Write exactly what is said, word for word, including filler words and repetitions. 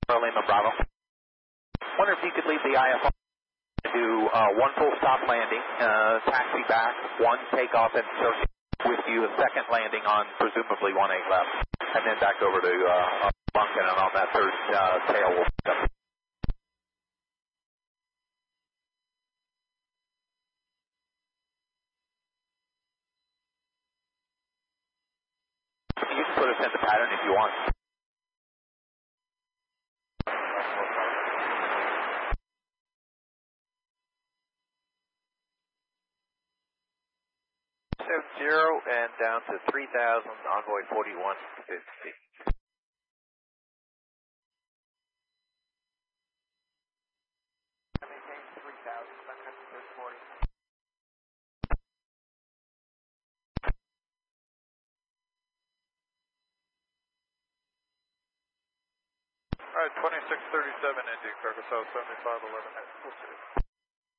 Lima Bravo. Wonder if you could leave the I F R and do uh, one full stop landing, uh, taxi back, one takeoff and circuit with you, a second landing on presumably one eight left, and then back over to uh, Lunkin, and on that third uh, tail we'll pick up. You can put us in the pattern if you want. seven zero and down to three thousand, envoy forty-one fifty. three thousand, forty. All right, twenty-six thirty-seven Indy, Cargo South seventy-five eleven.